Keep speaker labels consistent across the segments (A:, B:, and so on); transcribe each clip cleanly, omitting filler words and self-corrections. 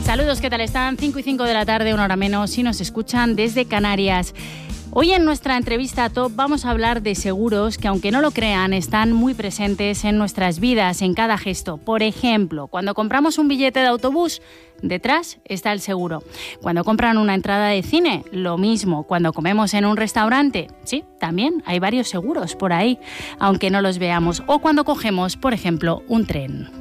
A: Saludos, ¿qué tal están? 5:05 de la tarde, una hora menos, si nos escuchan desde Canarias. Hoy en nuestra entrevista Top vamos a hablar de seguros que, aunque no lo crean, están muy presentes en nuestras vidas, en cada gesto. Por ejemplo, cuando compramos un billete de autobús, detrás está el seguro. Cuando compran una entrada de cine, lo mismo. Cuando comemos en un restaurante, sí, también hay varios seguros por ahí, aunque no los veamos. O cuando cogemos, por ejemplo, un tren.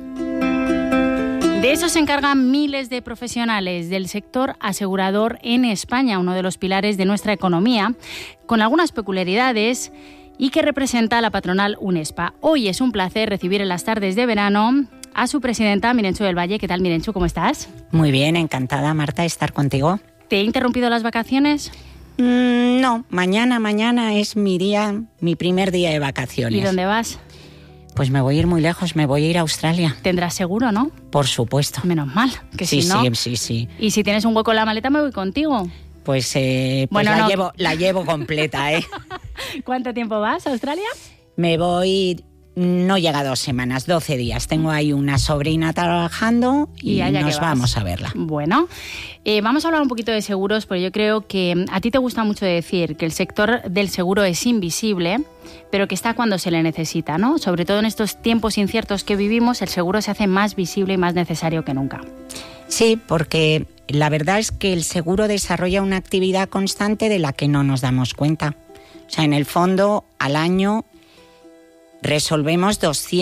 A: De eso se encargan miles de profesionales del sector asegurador en España, uno de los pilares de nuestra economía, con algunas peculiaridades y que representa a la patronal UNESPA. Hoy es un placer recibir en las tardes de verano a su presidenta, Mirenchu del Valle. ¿Qué tal, Mirenchu? ¿Cómo estás?
B: Muy bien, encantada, Marta, de estar contigo.
A: ¿Te he interrumpido las vacaciones?
B: No, mañana es mi primer día de vacaciones.
A: ¿Y dónde vas?
B: Pues me voy a ir muy lejos, me voy a ir a Australia.
A: Tendrás seguro, ¿no?
B: Por supuesto.
A: Menos mal, que
B: sí,
A: si no...
B: Sí.
A: Y si tienes un hueco en la maleta, me voy contigo.
B: Pues,
A: bueno,
B: la llevo completa, ¿eh?
A: ¿Cuánto tiempo vas a Australia?
B: Me voy... No llega 2 semanas, 12 días. Tengo ahí una sobrina trabajando y nos vamos a verla.
A: Bueno, vamos a hablar un poquito de seguros, porque yo creo que a ti te gusta mucho decir que el sector del seguro es invisible, pero que está cuando se le necesita, ¿no? Sobre todo en estos tiempos inciertos que vivimos, el seguro se hace más visible y más necesario que nunca.
B: Sí, porque la verdad es que el seguro desarrolla una actividad constante de la que no nos damos cuenta. O sea, en el fondo, al año resolvemos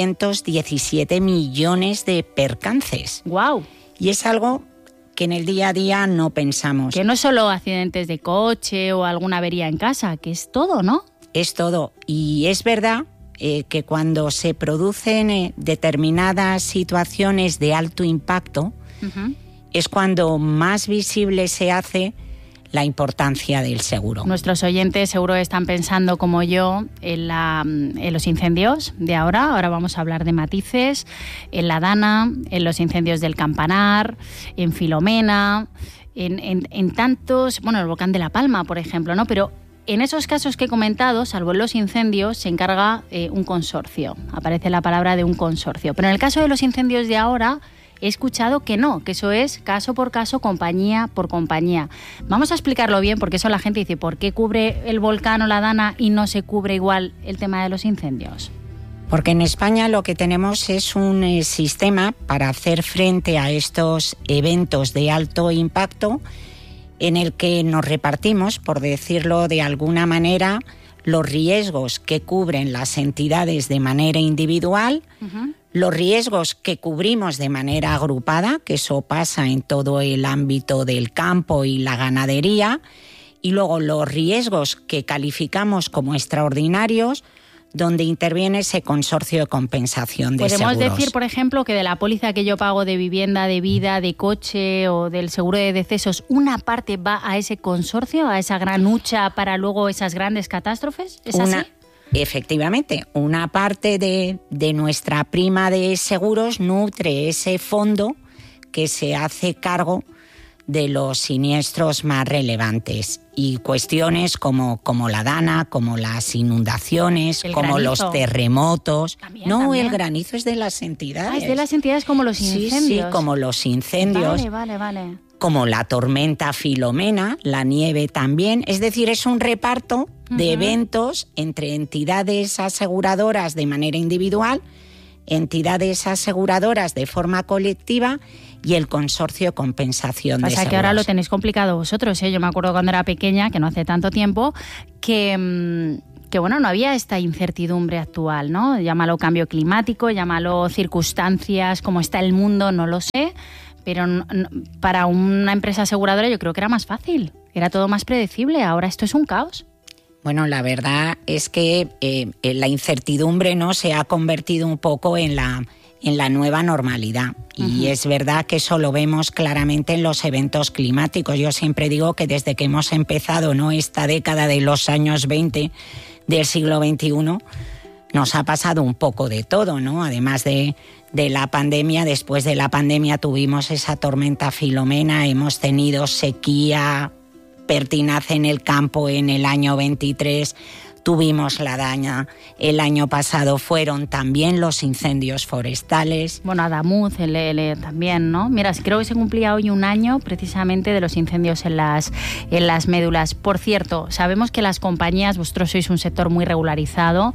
B: 217 millones de percances.
A: ¡Guau!
B: Y es algo que en el día a día no pensamos.
A: Que no es solo accidentes de coche o alguna avería en casa, que es todo, ¿no?
B: Es todo. Y es verdad que cuando se producen determinadas situaciones de alto impacto, es cuando más visible se hace la importancia del seguro.
A: Nuestros oyentes seguro están pensando, como yo, en los incendios de ahora. Ahora vamos a hablar de matices, en la Dana, en los incendios del Campanar, en Filomena, en tantos... Bueno, el volcán de La Palma, por ejemplo, ¿no? Pero en esos casos que he comentado, salvo en los incendios, se encarga un consorcio. Aparece la palabra de un consorcio. Pero en el caso de los incendios de ahora, he escuchado que no, que eso es caso por caso, compañía por compañía. Vamos a explicarlo bien, porque eso la gente dice, ¿por qué cubre el volcán o la Dana y no se cubre igual el tema de los incendios?
B: Porque en España lo que tenemos es un sistema para hacer frente a estos eventos de alto impacto en el que nos repartimos, por decirlo de alguna manera, los riesgos que cubren las entidades de manera individual, los riesgos que cubrimos de manera agrupada, que eso pasa en todo el ámbito del campo y la ganadería, y luego los riesgos que calificamos como extraordinarios, donde interviene ese consorcio de compensación de seguros.
A: Podemos decir, por ejemplo, que de la póliza que yo pago de vivienda, de vida, de coche o del seguro de decesos, ¿una parte va a ese consorcio, a esa gran hucha para luego esas grandes catástrofes? ¿Es así?
B: Efectivamente, una parte de nuestra prima de seguros nutre ese fondo que se hace cargo de los siniestros más relevantes y cuestiones como la Dana, como las inundaciones, como los terremotos. También. El granizo es de las entidades.
A: Es de las entidades como los incendios.
B: Sí, como los incendios.
A: Vale.
B: Como la tormenta Filomena, la nieve también. Es decir, es un reparto de eventos entre entidades aseguradoras de manera individual, entidades aseguradoras de forma colectiva y el consorcio de compensación de seguros.
A: Pasa que ahora lo tenéis complicado vosotros, ¿eh? Yo me acuerdo cuando era pequeña, que no hace tanto tiempo, que bueno, no había esta incertidumbre actual, ¿no? Llámalo cambio climático, llámalo circunstancias, cómo está el mundo, no lo sé, pero para una empresa aseguradora yo creo que era más fácil, era todo más predecible, ahora esto es un caos.
B: Bueno, la verdad es que la incertidumbre, ¿no?, se ha convertido un poco en la nueva normalidad. Y es verdad que eso lo vemos claramente en los eventos climáticos. Yo siempre digo que desde que hemos empezado, ¿no?, esta década de los años 20 del siglo XXI, nos ha pasado un poco de todo, ¿no? Además de la pandemia, después de la pandemia tuvimos esa tormenta Filomena, hemos tenido sequía pertinaz en el campo en el año 23, tuvimos la daña el año pasado fueron también los incendios forestales.
A: Bueno, Adamuz también, ¿no? Mira, creo que se cumplía hoy un año precisamente de los incendios en las médulas. Por cierto, sabemos que las compañías, vosotros sois un sector muy regularizado,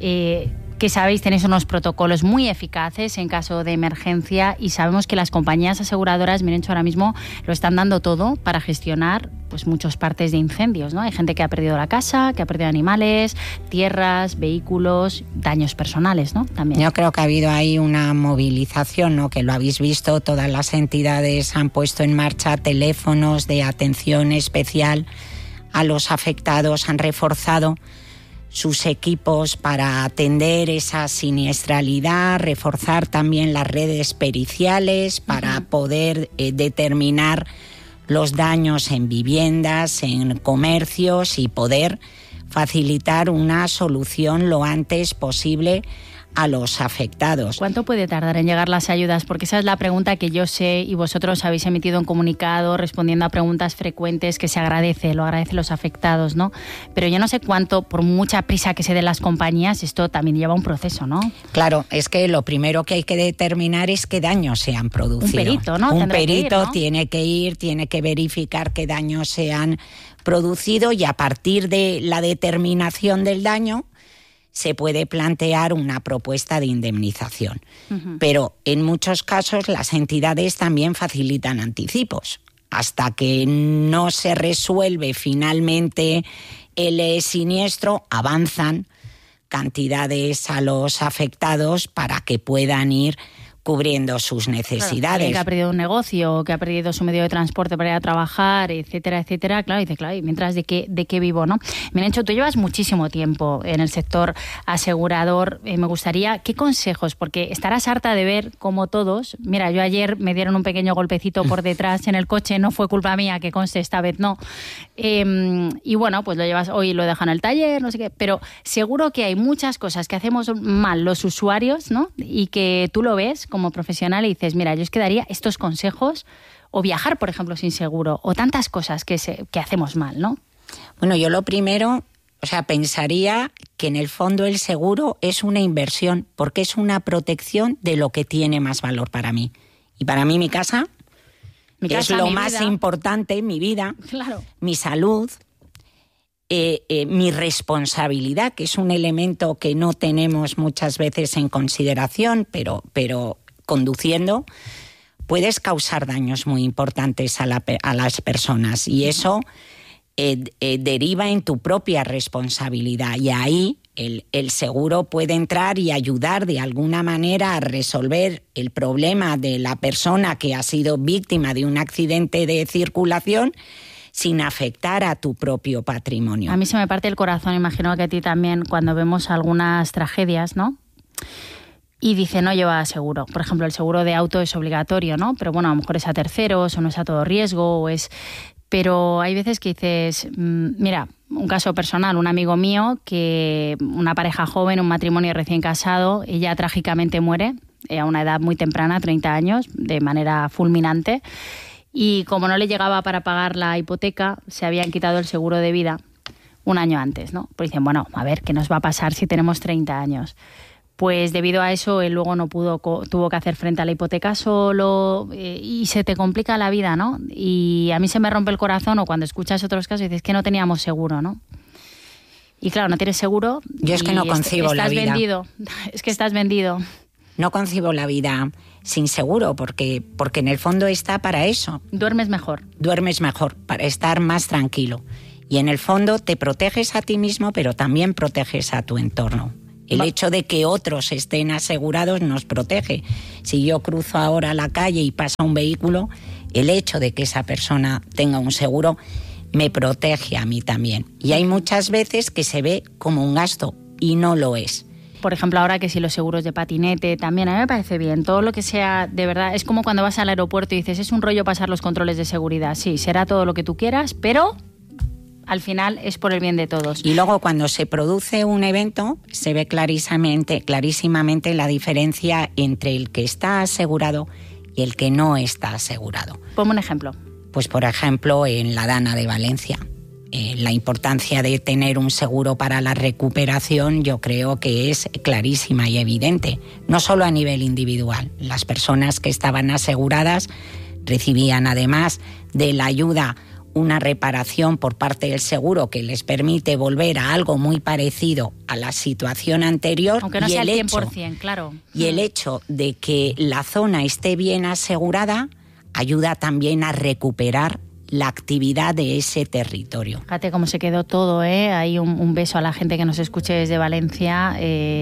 A: que sabéis, tenéis unos protocolos muy eficaces en caso de emergencia y sabemos que las compañías aseguradoras, Mirencho, ahora mismo lo están dando todo para gestionar pues muchas partes de incendios, ¿no? Hay gente que ha perdido la casa, que ha perdido animales, tierras, vehículos, daños personales, ¿no? También.
B: Yo creo que ha habido ahí una movilización, ¿no? Que lo habéis visto, todas las entidades han puesto en marcha teléfonos de atención especial a los afectados, han reforzado sus equipos para atender esa siniestralidad, reforzar también las redes periciales para poder determinar los daños en viviendas, en comercios y poder facilitar una solución lo antes posible a los afectados.
A: ¿Cuánto puede tardar en llegar las ayudas? Porque esa es la pregunta que yo sé y vosotros habéis emitido un comunicado respondiendo a preguntas frecuentes que se agradece, lo agradecen los afectados, ¿no? Pero yo no sé cuánto, por mucha prisa que se den las compañías, esto también lleva un proceso, ¿no?
B: Claro, es que lo primero que hay que determinar es qué daños se han producido.
A: Un perito, ¿no?
B: Un perito
A: ¿no?
B: tiene que verificar qué daños se han producido y a partir de la determinación del daño se puede plantear una propuesta de indemnización. Pero en muchos casos las entidades también facilitan anticipos. Hasta que no se resuelve finalmente el siniestro, avanzan cantidades a los afectados para que puedan ir cubriendo sus necesidades.
A: Claro, que ha perdido un negocio, que ha perdido su medio de transporte para ir a trabajar, etcétera, etcétera. Claro, dice, claro, y mientras de qué vivo, ¿no? Mirencho, tú llevas muchísimo tiempo en el sector asegurador. Me gustaría, ¿qué consejos? Porque estarás harta de ver como todos. Mira, yo ayer me dieron un pequeño golpecito por detrás en el coche, no fue culpa mía, que conste, esta vez no. Y bueno, pues lo llevas, hoy lo dejan en el taller, no sé qué, pero seguro que hay muchas cosas que hacemos mal los usuarios, ¿no? Y que tú lo ves como profesional y dices, mira, yo os daría estos consejos, o viajar, por ejemplo, sin seguro, o tantas cosas que hacemos mal, ¿no?
B: Bueno, yo lo primero, pensaría que en el fondo el seguro es una inversión, porque es una protección de lo que tiene más valor para mí. Y para mí mi casa es lo más importante, mi vida,
A: claro,
B: mi salud, mi responsabilidad, que es un elemento que no tenemos muchas veces en consideración, pero conduciendo puedes causar daños muy importantes a las personas y eso deriva en tu propia responsabilidad y ahí el seguro puede entrar y ayudar de alguna manera a resolver el problema de la persona que ha sido víctima de un accidente de circulación sin afectar a tu propio patrimonio.
A: A mí se me parte el corazón, imagino que a ti también, cuando vemos algunas tragedias, ¿no? Y dice, no lleva seguro. Por ejemplo, el seguro de auto es obligatorio, ¿no? Pero bueno, a lo mejor es a terceros o no es a todo riesgo, pero hay veces que dices, mira, un caso personal, un amigo mío, que una pareja joven, un matrimonio recién casado, ella trágicamente muere a una edad muy temprana, 30 años, de manera fulminante. Y como no le llegaba para pagar la hipoteca, se habían quitado el seguro de vida un año antes, ¿no? Pues dicen, bueno, a ver, ¿qué nos va a pasar si tenemos 30 años? Pues debido a eso, él luego no tuvo que hacer frente a la hipoteca solo y se te complica la vida, ¿no? Y a mí se me rompe el corazón o cuando escuchas otros casos y dices que no teníamos seguro, ¿no? Y claro, no tienes seguro.
B: Yo es que no concibo la vida.
A: Estás vendido.
B: No concibo la vida sin seguro, porque en el fondo está para eso.
A: Duermes mejor,
B: para estar más tranquilo. Y en el fondo te proteges a ti mismo, pero también proteges a tu entorno. El hecho de que otros estén asegurados nos protege. Si yo cruzo ahora la calle y pasa un vehículo, el hecho de que esa persona tenga un seguro me protege a mí también. Y hay muchas veces que se ve como un gasto y no lo es.
A: Por ejemplo, ahora que si los seguros de patinete también, a mí me parece bien. Todo lo que sea, de verdad, es como cuando vas al aeropuerto y dices, es un rollo pasar los controles de seguridad. Sí, será todo lo que tú quieras, pero al final es por el bien de todos.
B: Y luego cuando se produce un evento, se ve clarísimamente la diferencia entre el que está asegurado y el que no está asegurado.
A: Ponme un ejemplo.
B: Pues por ejemplo, en la Dana de Valencia. la importancia de tener un seguro para la recuperación yo creo que es clarísima y evidente, no solo a nivel individual. Las personas que estaban aseguradas recibían además de la ayuda una reparación por parte del seguro que les permite volver a algo muy parecido a la situación anterior.
A: Aunque no sea el 100%, claro.
B: Y el hecho de que la zona esté bien asegurada ayuda también a recuperar la actividad de ese territorio.
A: Fíjate cómo se quedó todo, ¿eh? Hay un beso a la gente que nos escuche desde Valencia,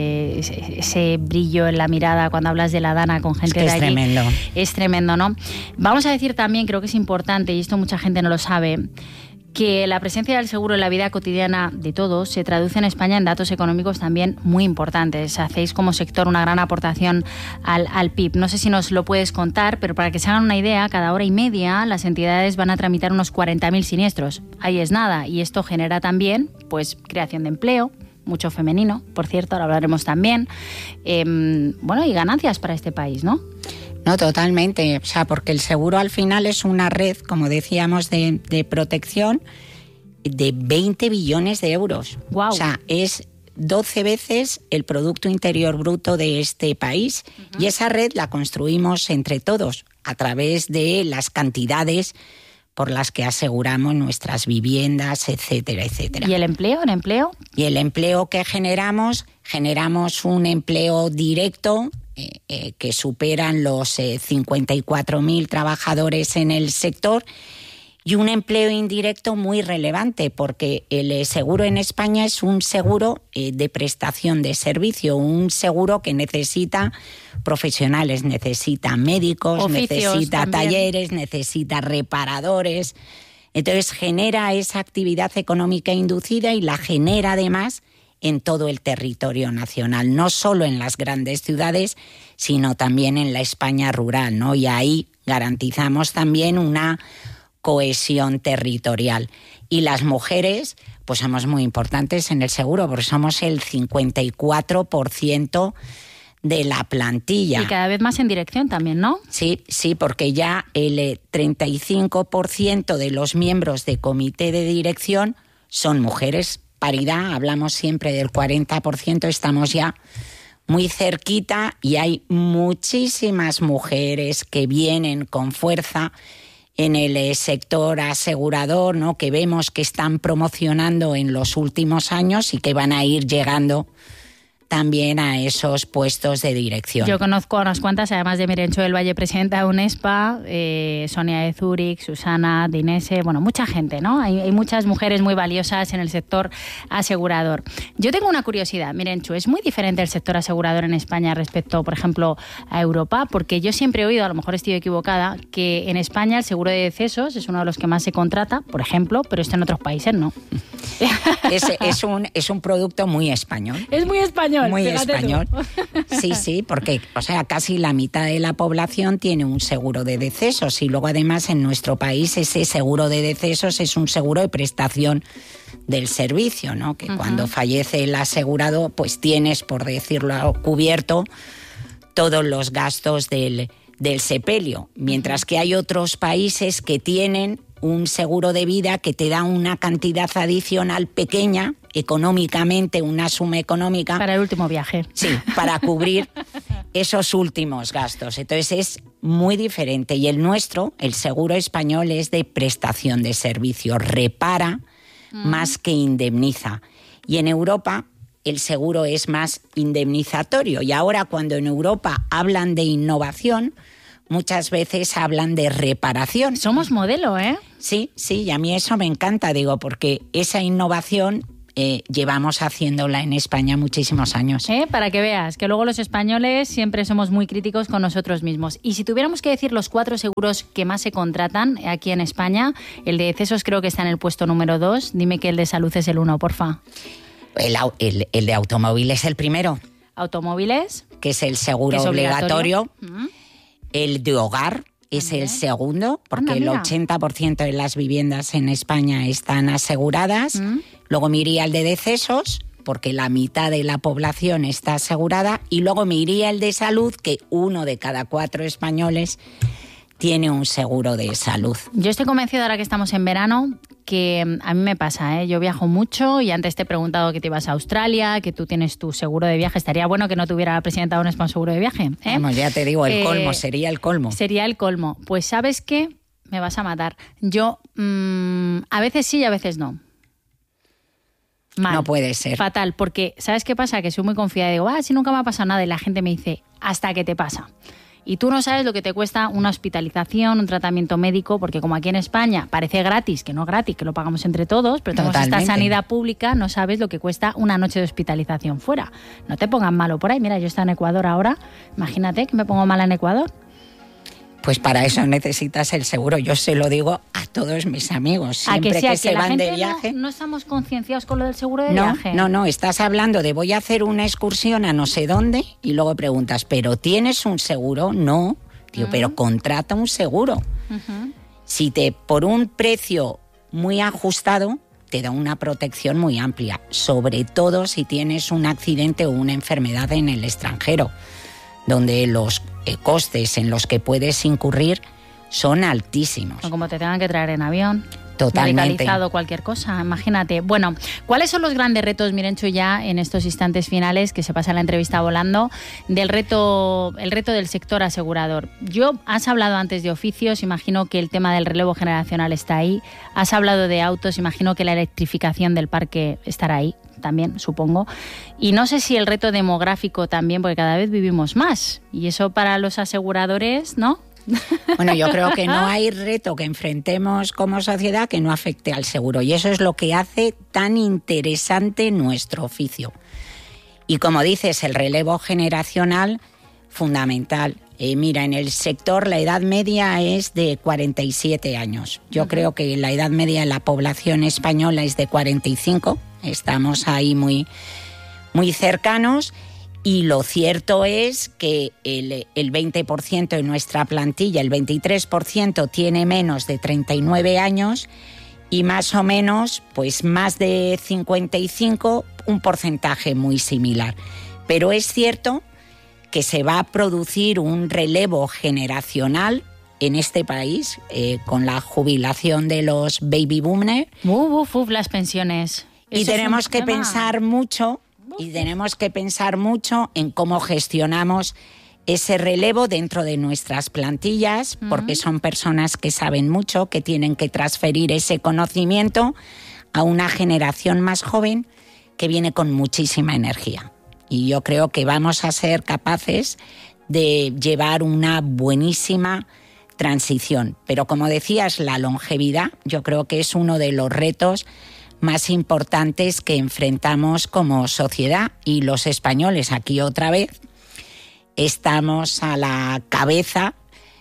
A: ese brillo en la mirada cuando hablas de la Dana con gente de allí.
B: Es tremendo.
A: Es tremendo, ¿no? Vamos a decir también, creo que es importante, y esto mucha gente no lo sabe, que la presencia del seguro en la vida cotidiana de todos se traduce en España en datos económicos también muy importantes. Hacéis como sector una gran aportación al PIB. No sé si nos lo puedes contar, pero para que se hagan una idea, cada hora y media las entidades van a tramitar unos 40.000 siniestros. Ahí es nada. Y esto genera también pues creación de empleo, mucho femenino, por cierto, ahora hablaremos también. Bueno, y ganancias para este país, ¿no?
B: No, totalmente. O sea, porque el seguro al final es una red, como decíamos, de protección de 20 billones de euros.
A: Wow.
B: O sea, es 12 veces el Producto Interior Bruto de este país. Y esa red la construimos entre todos a través de las cantidades por las que aseguramos nuestras viviendas, etcétera, etcétera.
A: ¿Y el empleo? ¿El empleo?
B: Y el empleo que generamos un empleo directo que superan los 54.000 trabajadores en el sector y un empleo indirecto muy relevante porque el seguro en España es un seguro de prestación de servicio, un seguro que necesita profesionales, necesita médicos,
A: oficios,
B: necesita
A: también.
B: talleres, necesita reparadores. Entonces genera esa actividad económica inducida y la genera además en todo el territorio nacional, no solo en las grandes ciudades, sino también en la España rural, ¿no? Y ahí garantizamos también una cohesión territorial. Y las mujeres, pues somos muy importantes en el seguro, porque somos el 54% de la plantilla.
A: Y cada vez más en dirección también, ¿no?
B: Sí, porque ya el 35% de los miembros de comité de dirección son mujeres. Paridad, hablamos siempre del 40%, estamos ya muy cerquita y hay muchísimas mujeres que vienen con fuerza en el sector asegurador, ¿no? Que vemos que están promocionando en los últimos años y que van a ir llegando también a esos puestos de dirección.
A: Yo conozco a unas cuantas, además de Mirencho del Valle, presidenta de UNESPA, Sonia de Zúrich, Susana de Inese, bueno, mucha gente, ¿no? Hay muchas mujeres muy valiosas en el sector asegurador. Yo tengo una curiosidad, Mirencho, ¿es muy diferente el sector asegurador en España respecto, por ejemplo, a Europa? Porque yo siempre he oído, a lo mejor estoy equivocada, que en España el seguro de decesos es uno de los que más se contrata, por ejemplo, pero esto en otros países no.
B: Es un producto muy español.
A: Es muy español.
B: Muy español. Sí, porque casi la mitad de la población tiene un seguro de decesos y luego además en nuestro país ese seguro de decesos es un seguro de prestación del servicio, ¿no? Que cuando fallece el asegurado, pues tienes, por decirlo, cubierto todos los gastos del sepelio, mientras que hay otros países que tienen un seguro de vida que te da una cantidad adicional pequeña, económicamente, una suma económica.
A: Para el último viaje.
B: Sí, para cubrir esos últimos gastos. Entonces es muy diferente. Y el nuestro, el seguro español, es de prestación de servicio. Repara más que indemniza. Y en Europa el seguro es más indemnizatorio. Y ahora cuando en Europa hablan de innovación, muchas veces hablan de reparación.
A: Somos modelo, ¿eh?
B: Sí, y a mí eso me encanta, porque esa innovación llevamos haciéndola en España muchísimos años.
A: Para que veas, que luego los españoles siempre somos muy críticos con nosotros mismos. Y si tuviéramos que decir los 4 seguros que más se contratan aquí en España, el de decesos creo que está en el puesto número 2. Dime que el de salud es el 1, porfa.
B: El de automóvil es el primero.
A: ¿Automóviles?
B: Que es el seguro obligatorio. El de hogar es el segundo, porque el 80% de las viviendas en España están aseguradas. Luego me iría el de decesos, porque la mitad de la población está asegurada. Y luego me iría el de salud, que 1 de cada 4 españoles tiene un seguro de salud.
A: Yo estoy convencida, ahora que estamos en verano, que a mí me pasa, yo viajo mucho y antes te he preguntado que te ibas a Australia, que tú tienes tu seguro de viaje. Estaría bueno que no tuviera la presidenta de UNESPA un seguro de viaje.
B: Vamos, ya te digo, el colmo, sería el colmo.
A: Sería el colmo. Pues ¿sabes qué? Me vas a matar. Yo a veces sí y a veces no. Mal.
B: No puede ser.
A: Fatal, porque ¿sabes qué pasa? Que soy muy confiada y digo, si nunca me ha pasado nada, y la gente me dice, hasta que te pasa. Y tú no sabes lo que te cuesta una hospitalización, un tratamiento médico, porque como aquí en España parece gratis, que no gratis, que lo pagamos entre todos, pero tenemos esta sanidad pública, no sabes lo que cuesta una noche de hospitalización fuera. No te pongan malo por ahí. Mira, yo estoy en Ecuador ahora, imagínate que me pongo mala en Ecuador.
B: Pues para eso necesitas el seguro. Yo se lo digo a todos mis amigos. Siempre que se van de viaje.
A: No estamos concienciados con lo del seguro de viaje.
B: No. Estás hablando de voy a hacer una excursión a no sé dónde y luego preguntas, ¿pero tienes un seguro? No. Digo, pero contrata un seguro. Si por un precio muy ajustado, te da una protección muy amplia. Sobre todo si tienes un accidente o una enfermedad en el extranjero, donde los costes en los que puedes incurrir son altísimos.
A: O como te tengan que traer en avión.
B: Totalmente.
A: Medicalizado, cualquier cosa, imagínate. Bueno, ¿cuáles son los grandes retos, Mirenchu, ya en estos instantes finales, que se pasa la entrevista volando, el reto del sector asegurador? Has hablado antes de oficios, imagino que el tema del relevo generacional está ahí. Has hablado de autos, imagino que la electrificación del parque estará ahí también, supongo. Y no sé si el reto demográfico también, porque cada vez vivimos más. Y eso para los aseguradores, ¿no?
B: Bueno, yo creo que no hay reto que enfrentemos como sociedad que no afecte al seguro. Y eso es lo que hace tan interesante nuestro oficio. Y como dices, el relevo generacional, fundamental. Mira, en el sector la edad media es de 47 años. Yo creo que la edad media en la población española es de 45. Estamos ahí muy, muy cercanos. Y lo cierto es que el 20% de nuestra plantilla, el 23%, tiene menos de 39 años y más o menos, pues más de 55, un porcentaje muy similar. Pero es cierto que se va a producir un relevo generacional en este país con la jubilación de los baby boomers.
A: Las pensiones.
B: Y tenemos que pensar mucho... Y tenemos que pensar mucho en cómo gestionamos ese relevo dentro de nuestras plantillas, porque son personas que saben mucho, que tienen que transferir ese conocimiento a una generación más joven que viene con muchísima energía. Y yo creo que vamos a ser capaces de llevar una buenísima transición. Pero como decías, la longevidad yo creo que es uno de los retos más importantes que enfrentamos como sociedad, y los españoles aquí otra vez estamos a la cabeza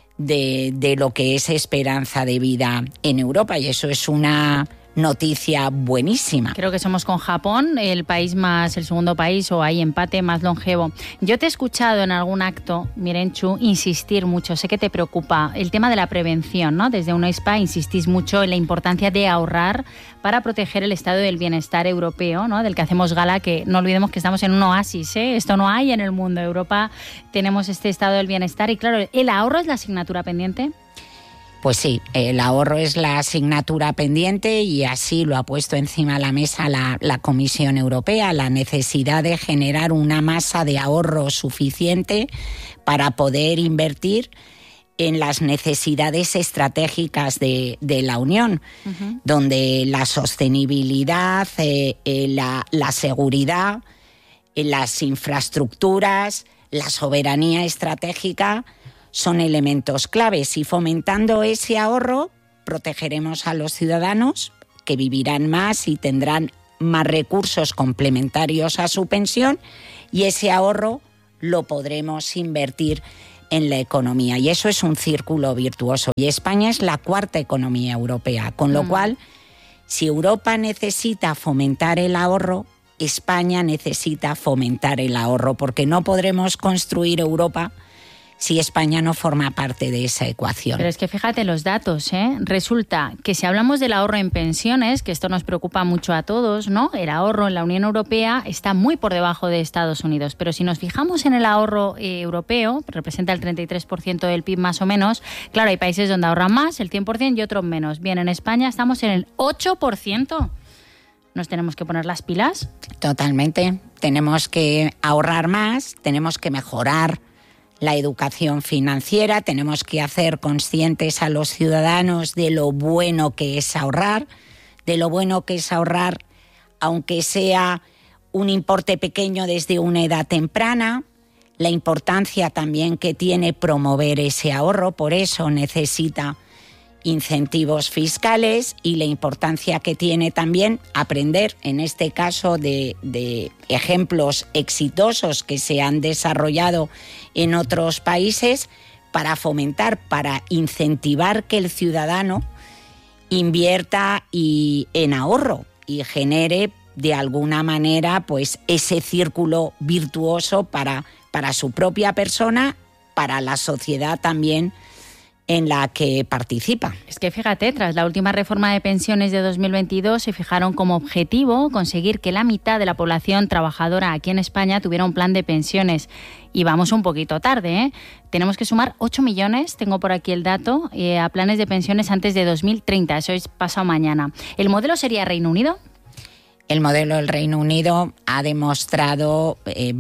B: de lo que es esperanza de vida en Europa, y eso es una noticia buenísima.
A: Creo que somos con Japón el segundo país, o hay empate, más longevo. Yo te he escuchado en algún acto, Mirenchu, insistir mucho, sé que te preocupa el tema de la prevención, ¿no? Desde UNESPA insistís mucho en la importancia de ahorrar para proteger el estado del bienestar europeo, ¿no? Del que hacemos gala, que no olvidemos que estamos en un oasis, esto no hay en el mundo. Europa tenemos este estado del bienestar y claro, ¿el ahorro es la asignatura pendiente?
B: Pues sí, el ahorro es la asignatura pendiente y así lo ha puesto encima de la mesa la Comisión Europea, la necesidad de generar una masa de ahorro suficiente para poder invertir en las necesidades estratégicas de la Unión, donde la sostenibilidad, la seguridad, las infraestructuras, la soberanía estratégica son elementos claves, y fomentando ese ahorro protegeremos a los ciudadanos, que vivirán más y tendrán más recursos complementarios a su pensión, y ese ahorro lo podremos invertir en la economía, y eso es un círculo virtuoso. Y España es la cuarta economía europea, con lo cual, si Europa necesita fomentar el ahorro, España necesita fomentar el ahorro, porque no podremos construir Europa si España no forma parte de esa ecuación.
A: Pero es que fíjate los datos, ¿eh? Resulta que si hablamos del ahorro en pensiones, que esto nos preocupa mucho a todos, ¿no? El ahorro en la Unión Europea está muy por debajo de Estados Unidos, pero si nos fijamos en el ahorro europeo, representa el 33% del PIB más o menos, claro, hay países donde ahorran más, el 100%, y otros menos. Bien, en España estamos en el 8%. ¿Nos tenemos que poner las pilas?
B: Totalmente. Tenemos que ahorrar más, tenemos que mejorar la educación financiera, tenemos que hacer conscientes a los ciudadanos de lo bueno que es ahorrar, aunque sea un importe pequeño desde una edad temprana, la importancia también que tiene promover ese ahorro, por eso necesita incentivos fiscales, y la importancia que tiene también aprender, en este caso, de ejemplos exitosos que se han desarrollado en otros países para fomentar, para incentivar que el ciudadano invierta en ahorro y genere de alguna manera pues ese círculo virtuoso para su propia persona, para la sociedad también en la que participa.
A: Es que fíjate, tras la última reforma de pensiones de 2022 se fijaron como objetivo conseguir que la mitad de la población trabajadora aquí en España tuviera un plan de pensiones. Y vamos un poquito tarde, ¿eh? Tenemos que sumar 8 millones, tengo por aquí el dato, a planes de pensiones antes de 2030, eso es pasado mañana. ¿El modelo sería Reino Unido?
B: El modelo del Reino Unido ha demostrado,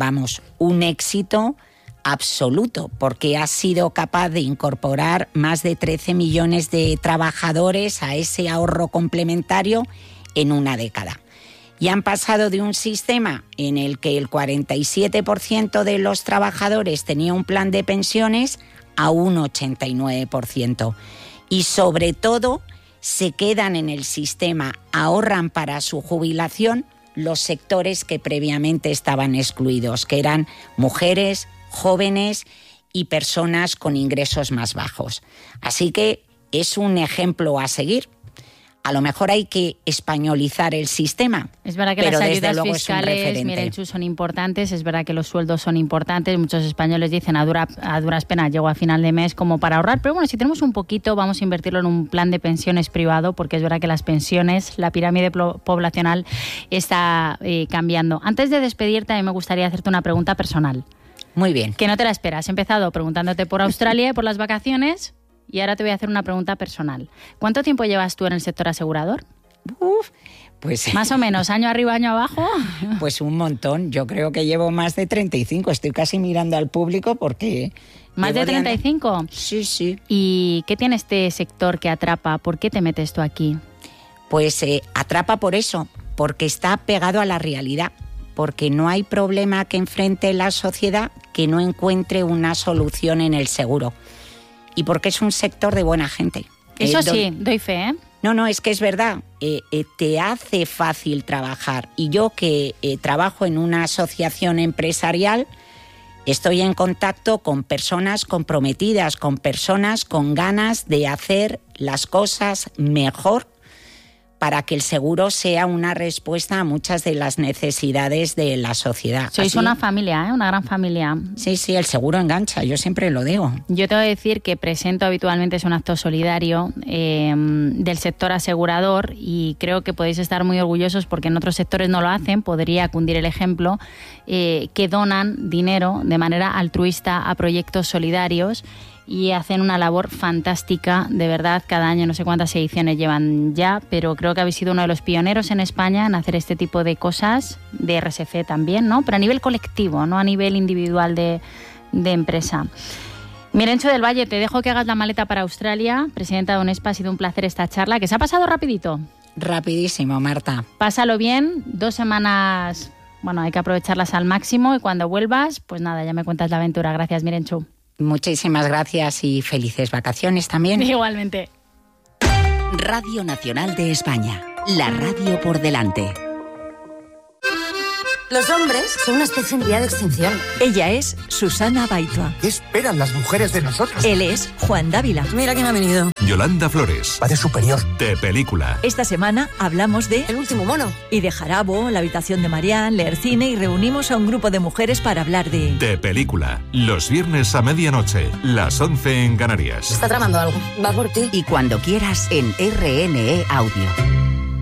B: un éxito absoluto, porque ha sido capaz de incorporar más de 13 millones de trabajadores a ese ahorro complementario en una década. Y han pasado de un sistema en el que el 47% de los trabajadores tenía un plan de pensiones a un 89%. Y sobre todo, se quedan en el sistema, ahorran para su jubilación los sectores que previamente estaban excluidos, que eran mujeres, jóvenes y personas con ingresos más bajos. Así que es un ejemplo a seguir. A lo mejor hay que españolizar el sistema.
A: Es verdad que las ayudas fiscales, Mirenchu, son importantes, es verdad que los sueldos son importantes, muchos españoles dicen a duras penas llego a final de mes como para ahorrar, pero bueno, si tenemos un poquito vamos a invertirlo en un plan de pensiones privado, porque es verdad que las pensiones, la pirámide poblacional está cambiando. Antes de despedirte, a mí me gustaría hacerte una pregunta personal.
B: Muy bien.
A: Que no te la esperas. He empezado preguntándote por Australia y por las vacaciones y ahora te voy a hacer una pregunta personal. ¿Cuánto tiempo llevas tú en el sector asegurador?
B: Pues
A: más o menos, ¿año arriba, año abajo?
B: Pues un montón. Yo creo que llevo más de 35. Estoy casi mirando al público porque...
A: ¿Más de 35?
B: Sí.
A: ¿Y qué tiene este sector que atrapa? ¿Por qué te metes tú aquí?
B: Pues atrapa por eso, porque está pegado a la realidad. Porque no hay problema que enfrente la sociedad que no encuentre una solución en el seguro. Y porque es un sector de buena gente.
A: Eso sí, doy fe, ¿eh?
B: No, es que es verdad. Te hace fácil trabajar. Y yo que trabajo en una asociación empresarial, estoy en contacto con personas comprometidas, con personas con ganas de hacer las cosas mejor, para que el seguro sea una respuesta a muchas de las necesidades de la sociedad.
A: Sois una familia, una gran familia.
B: Sí, el seguro engancha, yo siempre lo digo.
A: Yo te voy a decir que presento habitualmente es un acto solidario del sector asegurador y creo que podéis estar muy orgullosos porque en otros sectores no lo hacen, podría cundir el ejemplo, que donan dinero de manera altruista a proyectos solidarios y hacen una labor fantástica, de verdad, cada año no sé cuántas ediciones llevan ya, pero creo que habéis sido uno de los pioneros en España en hacer este tipo de cosas, de RSC también, ¿no? Pero a nivel colectivo, no a nivel individual de empresa. Mirenchu del Valle, te dejo que hagas la maleta para Australia. Presidenta de UNESPA, ha sido un placer esta charla, que se ha pasado rapidito.
B: Rapidísimo, Marta.
A: Pásalo bien, 2 semanas, bueno, hay que aprovecharlas al máximo y cuando vuelvas, pues nada, ya me cuentas la aventura. Gracias, Mirenchu.
B: Muchísimas gracias y felices vacaciones también.
A: Igualmente.
C: Radio Nacional de España, la radio por delante. Los hombres son una especie en vía de extinción.
D: Ella es Susana Baitua.
E: ¿Qué esperan las mujeres de nosotros?
D: Él es Juan Dávila.
C: Mira quién ha venido.
F: Yolanda Flores.
E: Padre superior.
F: De Película.
D: Esta semana hablamos de
C: El último mono.
D: Y de Jarabo, La habitación de Marianne, leer cine y reunimos a un grupo de mujeres para hablar de
F: Película. Los viernes a medianoche, las 11 en Canarias.
C: Está tramando algo. Va por ti.
G: Y cuando quieras en RNE Audio.